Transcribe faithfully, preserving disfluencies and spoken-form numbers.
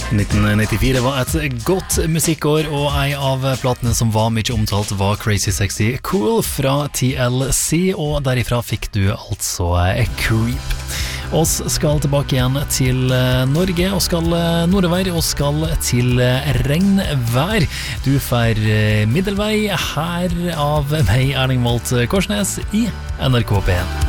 nitten nittifire var et godt musikkår, og ei av platene som var mye omtalt var Crazy Sexy Cool fra T L C, og derifra fikk du altså Creep. Oss skal tilbake igjen til Norge, og skal nordover, og skal til regnvær. Du får middelvei her av meg, Erling Malt Korsnes, i N R K P en.